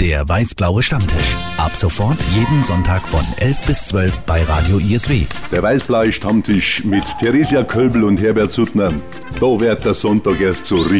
Der weiß-blaue Stammtisch. Ab sofort jeden Sonntag von 11 bis 12 bei Radio ISW. Der weiß-blaue Stammtisch mit Theresia Kölbel und Herbert Suttner. Da wird der Sonntag erst so richtig.